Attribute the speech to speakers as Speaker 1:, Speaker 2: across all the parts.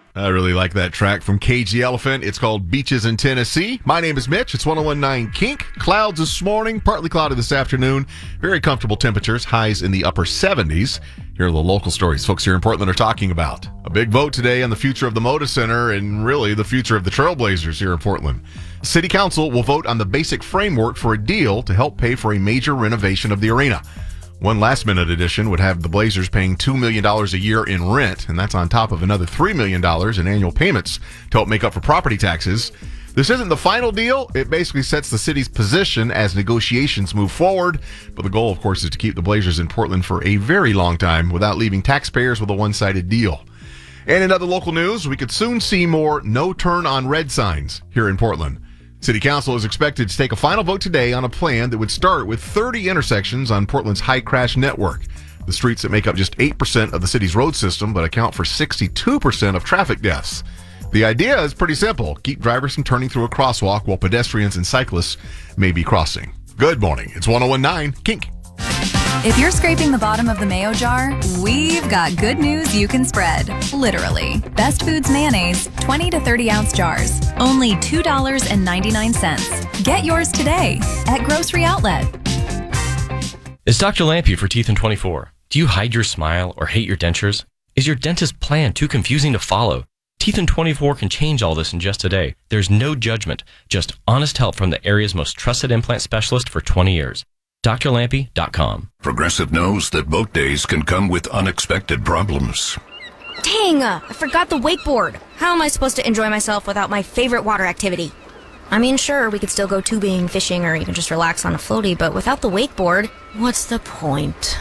Speaker 1: I really like that track from Cage the Elephant. It's called Beaches in Tennessee. My name is Mitch. It's 101.9 Kink. Clouds this morning, partly cloudy this afternoon. Very comfortable temperatures, highs in the upper 70s. Here are the local stories folks here in Portland are talking about. A big vote today on the future of the Moda Center and really the future of the Trailblazers here in Portland. City Council will vote on the basic framework for a deal to help pay for a major renovation of the arena. One last-minute addition would have the Blazers paying $2 million a year in rent, and that's on top of another $3 million in annual payments to help make up for property taxes. This isn't the final deal. It basically sets the city's position as negotiations move forward, but the goal, of course, is to keep the Blazers in Portland for a very long time without leaving taxpayers with a one-sided deal. And in other local news, we could soon see more no turn on red signs here in Portland. City Council is expected to take a final vote today on a plan that would start with 30 intersections on Portland's high crash network, the streets that make up just 8% of the city's road system but account for 62% of traffic deaths. The idea is pretty simple. Keep drivers from turning through a crosswalk while pedestrians and cyclists may be crossing. Good morning. It's 101.9 Kink.
Speaker 2: If you're scraping the bottom of the mayo jar, we've got good news you can spread. Literally. Best Foods mayonnaise, 20 to 30 ounce jars. Only $2.99. Get yours today at Grocery Outlet.
Speaker 3: It's Dr. Lampy for Teeth in 24. Do you hide your smile or hate your dentures? Is your dentist's plan too confusing to follow? Teeth in 24 can change all this in just a day. There's no judgment, just honest help from the area's most trusted implant specialist for 20 years. drlampy.com.
Speaker 4: Progressive knows that boat days can come with unexpected problems.
Speaker 5: Dang, I forgot the wakeboard. How am I supposed to enjoy myself without my favorite water activity? I mean, sure, we could still go tubing, fishing, or even just relax on a floaty, but without the wakeboard, what's the point?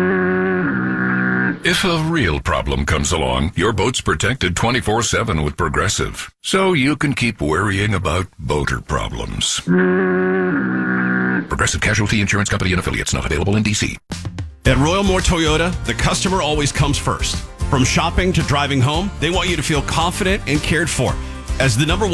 Speaker 4: If a real problem comes along, your boat's protected 24/7 with Progressive, so you can keep worrying about boater problems. Progressive Casualty Insurance Company and Affiliates, not available in D.C.
Speaker 6: At Royal Moore Toyota, the customer always comes first. From shopping to driving home, they want you to feel confident and cared for. As the number